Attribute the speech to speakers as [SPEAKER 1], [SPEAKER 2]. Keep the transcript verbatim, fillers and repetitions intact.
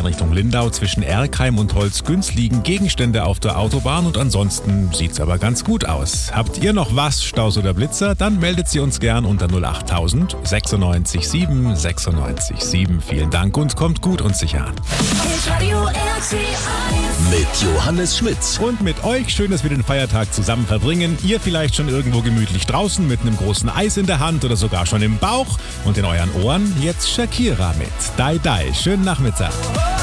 [SPEAKER 1] Richtung Lindau zwischen Erkheim und Holzgünz liegen Gegenstände auf der Autobahn und ansonsten sieht's aber ganz gut aus. Habt ihr noch was, Staus oder Blitzer? Dann meldet sie uns gern unter null acht tausend sechsundneunzig sieben sechsundneunzig sieben. Vielen Dank und kommt gut und sicher an.
[SPEAKER 2] Mit Johannes Schmitz.
[SPEAKER 1] Und mit euch schön, dass wir den Feiertag zusammen verbringen. Ihr vielleicht schon irgendwo gemütlich draußen mit einem großen Eis in der Hand oder sogar schon im Bauch und in euren Ohren. Jetzt Shakira mit Die Die. Schönen Nachmittag.